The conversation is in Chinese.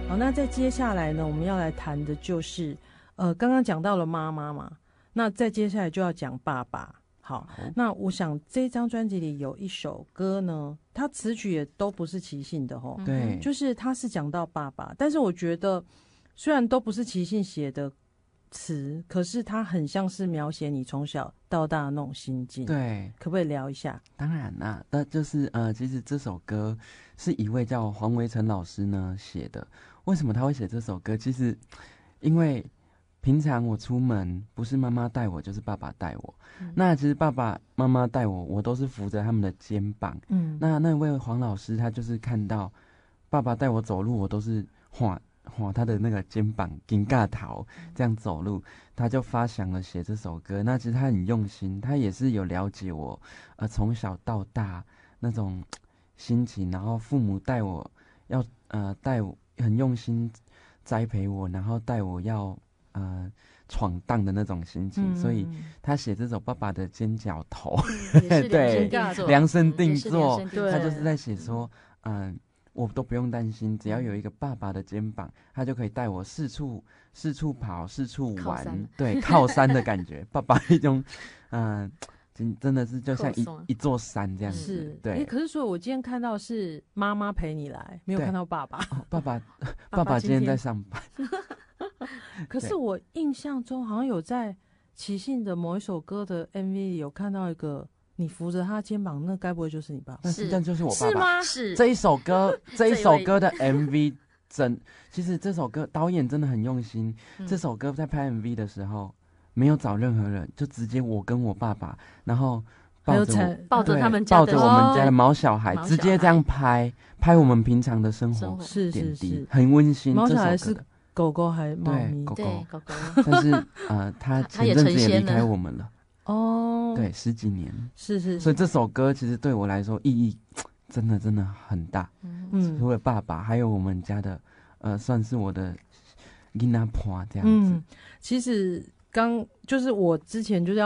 好，那在接下来呢，我们要来谈的就是，刚刚讲到了妈妈嘛，那再接下来就要讲爸爸。好，那我想这张专辑里有一首歌呢，它词曲也都不是齐信的吼， 对， 就是它是讲到爸爸，但是我觉得虽然都不是齐信写的词，可是它很像是描写你从小到大的那种心境。 对， 可不可以聊一下？ 当然啦，那就是其实这首歌是一位叫黄维成老师呢写的。为什么他会写这首歌？其实因为平常我出门不是妈妈带我，就是爸爸带我。那其实爸爸妈妈带我，我都是扶着他们的肩膀。那位黄老师他就是看到爸爸带我走路，我都是晃他的那个肩膀，紧尬头这样走路，他就发想了写这首歌。那其实他很用心，他也是有了解我，从小到大那种心情，然后父母带我要带我很用心栽培我，然后带我要闯荡的那种心情，所以他写这首《爸爸的尖角头》对，量身定做，他就是在写说，我都不用担心，只要有一个爸爸的肩膀，他就可以带我四处跑，四处玩，对，靠山的感觉。爸爸一种，真的是就像一座山这样子。 是， 对。 可是所以我今天看到是妈妈陪你来，没有看到爸爸。 爸爸今天在上班。 可是我印象中好像有在齐信的某一首歌的 MV 里有看到一个你扶着他肩膀，那该不会就是你爸爸？ 但就是我爸爸。 是吗？ 是这一首歌的 MV 其实这首歌导演真的很用心。这首歌在拍 MV 的时候没有找任何人，就直接我跟我爸爸，然后抱着他们家的我们家的毛小孩，直接这样拍我们平常的生活点滴，很温馨。 毛小孩是狗狗还猫咪？ 对，狗狗。但是他前阵子也离开我们了。 哦， 对，10几年。 是。 所以这首歌其实对我来说意义真的很大。除了爸爸，还有我们家的算是我的囡仔婆这样子。 其实就是我之前就是要